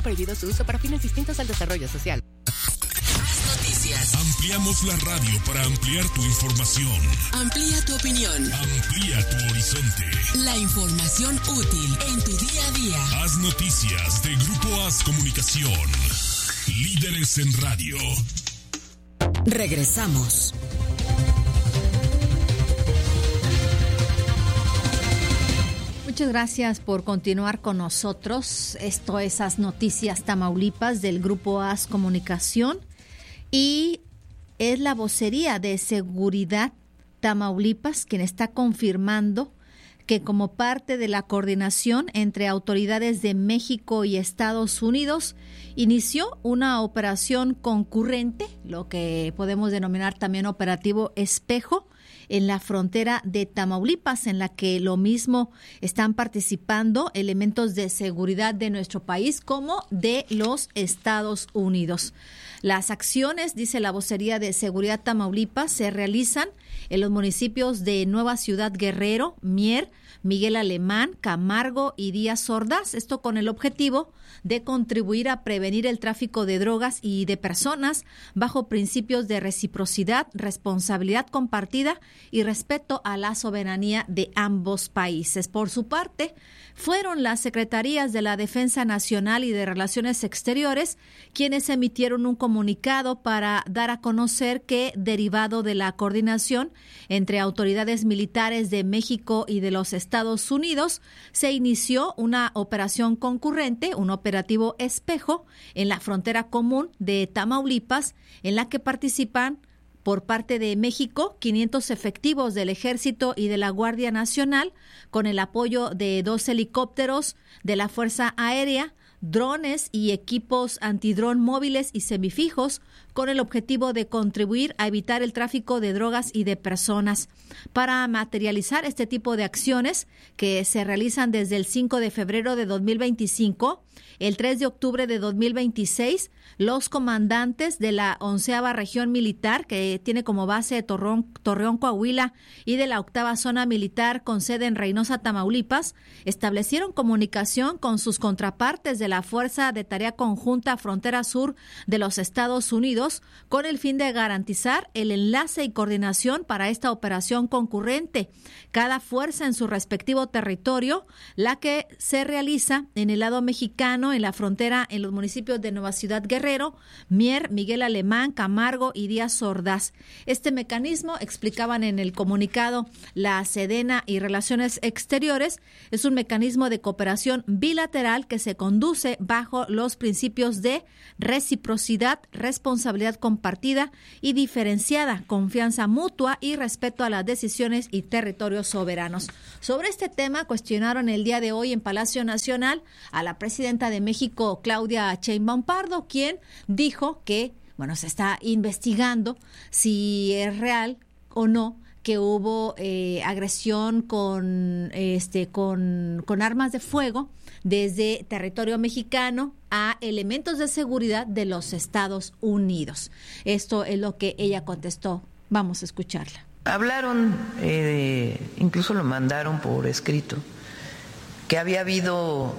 Prohibido su uso para fines distintos al desarrollo social. Haz noticias. Ampliamos la radio para ampliar tu información. Amplía tu opinión. Amplía tu horizonte. La información útil en tu día a día. Haz noticias de Grupo Haz Comunicación. Líderes en radio. Regresamos. Muchas gracias por continuar con nosotros. Esto es Haz Noticias Tamaulipas del Grupo Haz Comunicación y es la vocería de Seguridad Tamaulipas quien está confirmando que como parte de la coordinación entre autoridades de México y Estados Unidos inició una operación concurrente, lo que podemos denominar también operativo Espejo, en la frontera de Tamaulipas, en la que lo mismo están participando elementos de seguridad de nuestro país como de los Estados Unidos. Las acciones, dice la vocería de Seguridad Tamaulipas, se realizan en los municipios de Nueva Ciudad Guerrero, Mier, Miguel Alemán, Camargo y Díaz Ordaz, esto con el objetivo de contribuir a prevenir el tráfico de drogas y de personas bajo principios de reciprocidad, responsabilidad compartida y respeto a la soberanía de ambos países. Por su parte, fueron las Secretarías de la Defensa Nacional y de Relaciones Exteriores quienes emitieron un comunicado para dar a conocer que, derivado de la coordinación entre autoridades militares de México y de los Estados Unidos, se inició una operación concurrente, un operativo Espejo, en la frontera común de Tamaulipas, en la que participan por parte de México 500 efectivos del Ejército y de la Guardia Nacional, con el apoyo de 2 helicópteros de la Fuerza Aérea, drones y equipos antidrón móviles y semifijos, con el objetivo de contribuir a evitar el tráfico de drogas y de personas. Para materializar este tipo de acciones, que se realizan desde el 5 de febrero de 2025, el 3 de octubre de 2026, los comandantes de la 11ª Región Militar, que tiene como base Torreón, Coahuila, y de la 8ª Zona Militar con sede en Reynosa, Tamaulipas, establecieron comunicación con sus contrapartes de la Fuerza de Tarea Conjunta Frontera Sur de los Estados Unidos, con el fin de garantizar el enlace y coordinación para esta operación concurrente. Cada fuerza en su respectivo territorio, la que se realiza en el lado mexicano, en la frontera, en los municipios de Nueva Ciudad Guerrero, Mier, Miguel Alemán, Camargo y Díaz Ordaz. Este mecanismo, explicaban en el comunicado la Sedena y Relaciones Exteriores, es un mecanismo de cooperación bilateral que se conduce bajo los principios de reciprocidad, responsabilidad compartida y diferenciada, confianza mutua y respeto a las decisiones y territorios soberanos. Sobre este tema cuestionaron el día de hoy en Palacio Nacional a la presidenta de México, Claudia Sheinbaum Pardo, quien dijo que, se está investigando si es real o no que hubo agresión con armas de fuego desde territorio mexicano a elementos de seguridad de los Estados Unidos. Esto es lo que ella contestó. Vamos a escucharla. Hablaron, incluso lo mandaron por escrito, que había habido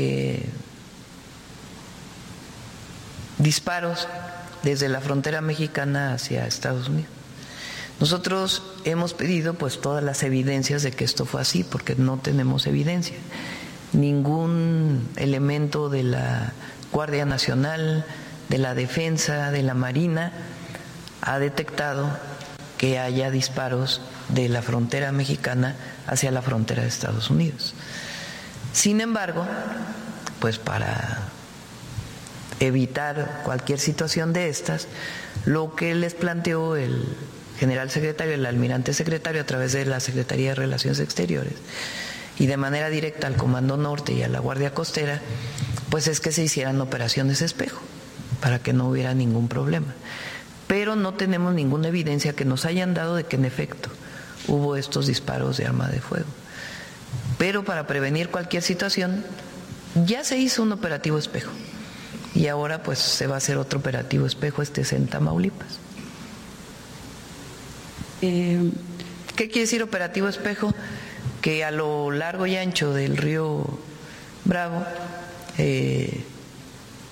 disparos desde la frontera mexicana hacia Estados Unidos. Nosotros hemos pedido pues todas las evidencias de que esto fue así, porque no tenemos evidencia. Ningún elemento de la Guardia Nacional, de la Defensa, de la Marina ha detectado que haya disparos de la frontera mexicana hacia la frontera de Estados Unidos. Sin embargo, pues para evitar cualquier situación de estas, lo que les planteó el general secretario, el almirante secretario, a través de la Secretaría de Relaciones Exteriores y de manera directa al Comando Norte y a la Guardia Costera, pues es que se hicieran operaciones espejo para que no hubiera ningún problema. Pero no tenemos ninguna evidencia que nos hayan dado de que en efecto hubo estos disparos de arma de fuego. Pero para prevenir cualquier situación ya se hizo un operativo espejo y ahora pues se va a hacer otro operativo espejo, este es en Tamaulipas. ¿Qué quiere decir operativo espejo? Que a lo largo y ancho del río Bravo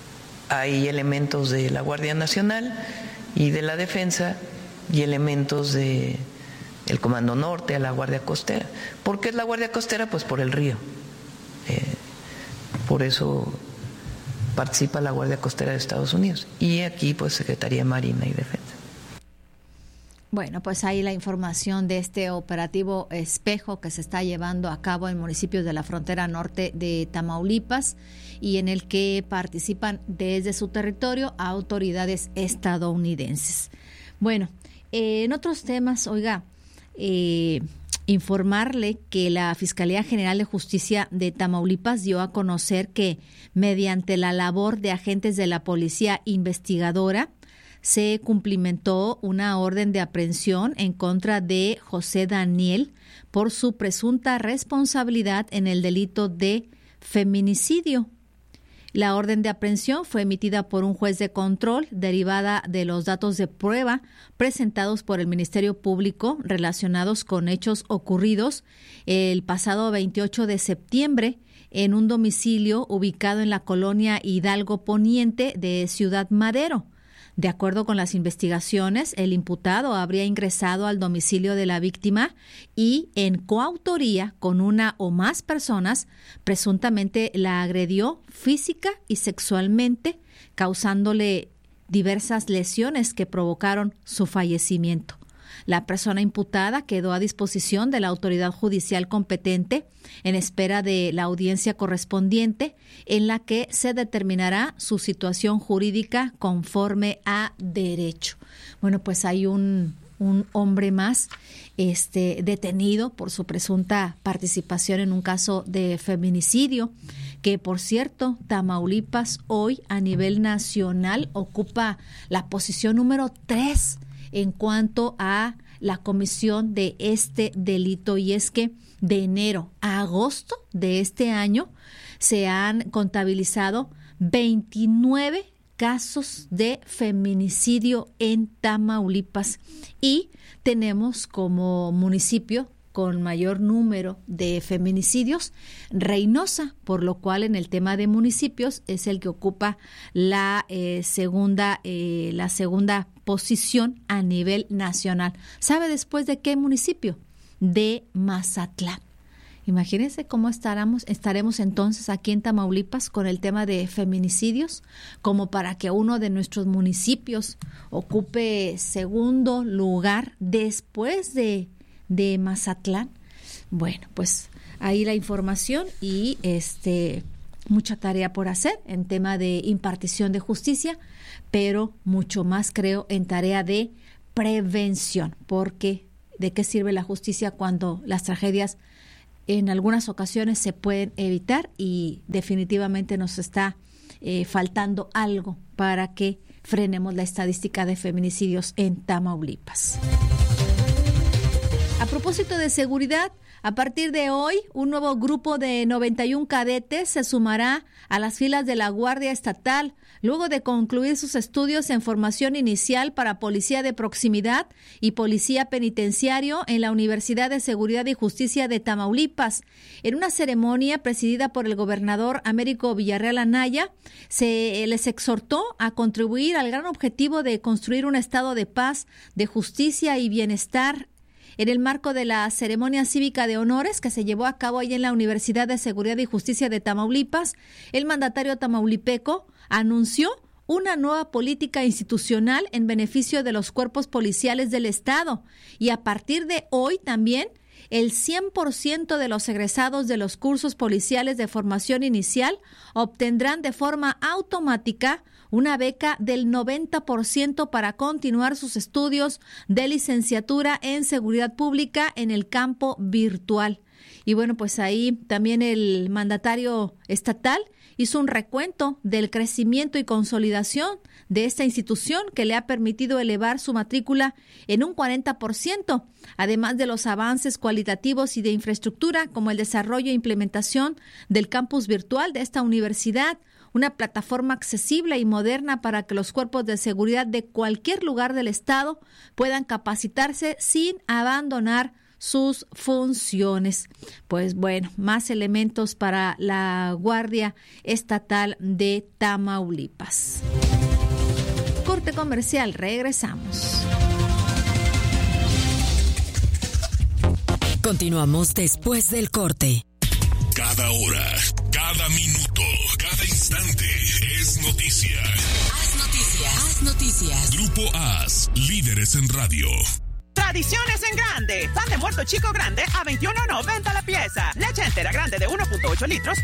hay elementos de la Guardia Nacional y de la Defensa y elementos de el Comando Norte, a la Guardia Costera. ¿Por qué es la Guardia Costera? Pues por el río. Por eso participa la Guardia Costera de Estados Unidos. Y aquí, pues, Secretaría de Marina y Defensa. Bueno, pues ahí la información de este operativo Espejo que se está llevando a cabo en municipios de la frontera norte de Tamaulipas y en el que participan desde su territorio autoridades estadounidenses. Bueno, en otros temas, oiga, informarle que la Fiscalía General de Justicia de Tamaulipas dio a conocer que mediante la labor de agentes de la Policía Investigadora se cumplimentó una orden de aprehensión en contra de José Daniel por su presunta responsabilidad en el delito de feminicidio. La orden de aprehensión fue emitida por un juez de control derivada de los datos de prueba presentados por el Ministerio Público relacionados con hechos ocurridos el pasado 28 de septiembre en un domicilio ubicado en la colonia Hidalgo Poniente de Ciudad Madero. De acuerdo con las investigaciones, el imputado habría ingresado al domicilio de la víctima y, en coautoría con una o más personas, presuntamente la agredió física y sexualmente, causándole diversas lesiones que provocaron su fallecimiento. La persona imputada quedó a disposición de la autoridad judicial competente en espera de la audiencia correspondiente en la que se determinará su situación jurídica conforme a derecho. Bueno, pues hay un hombre más detenido por su presunta participación en un caso de feminicidio, que por cierto, Tamaulipas hoy a nivel nacional ocupa la posición número 3 en cuanto a la comisión de este delito, y es que de enero a agosto de este año se han contabilizado 29 casos de feminicidio en Tamaulipas y tenemos como municipio con mayor número de feminicidios Reynosa, por lo cual en el tema de municipios es el que ocupa la segunda posición a nivel nacional. ¿Sabe después de qué municipio? De Mazatlán. Imagínense cómo estaremos entonces aquí en Tamaulipas con el tema de feminicidios, como para que uno de nuestros municipios ocupe segundo lugar después de Mazatlán. Bueno, pues ahí la información y mucha tarea por hacer en tema de impartición de justicia, pero mucho más creo en tarea de prevención, porque ¿de qué sirve la justicia cuando las tragedias en algunas ocasiones se pueden evitar y definitivamente nos está faltando algo para que frenemos la estadística de feminicidios en Tamaulipas? A propósito de seguridad, a partir de hoy, un nuevo grupo de 91 cadetes se sumará a las filas de la Guardia Estatal, luego de concluir sus estudios en formación inicial para Policía de Proximidad y Policía Penitenciario en la Universidad de Seguridad y Justicia de Tamaulipas. En una ceremonia presidida por el gobernador Américo Villarreal Anaya, se les exhortó a contribuir al gran objetivo de construir un estado de paz, de justicia y bienestar. En el marco de la ceremonia cívica de honores que se llevó a cabo ahí en la Universidad de Seguridad y Justicia de Tamaulipas, el mandatario tamaulipeco anunció una nueva política institucional en beneficio de los cuerpos policiales del Estado y a partir de hoy también el 100% de los egresados de los cursos policiales de formación inicial obtendrán de forma automática una beca del 90% para continuar sus estudios de licenciatura en seguridad pública en el campo virtual. Y bueno, pues ahí también el mandatario estatal hizo un recuento del crecimiento y consolidación de esta institución que le ha permitido elevar su matrícula en un 40%, además de los avances cualitativos y de infraestructura como el desarrollo e implementación del campus virtual de esta universidad, una plataforma accesible y moderna para que los cuerpos de seguridad de cualquier lugar del Estado puedan capacitarse sin abandonar sus funciones. Pues bueno, más elementos para la Guardia Estatal de Tamaulipas. Corte comercial, regresamos. Continuamos después del corte. Cada hora, cada minuto, cada instante es noticia. Haz noticias. Haz noticias. Grupo AS, líderes en radio. Tradiciones en grande. Pan de muerto chico grande a $21.90 la pieza. Leche entera grande de 1.8 litros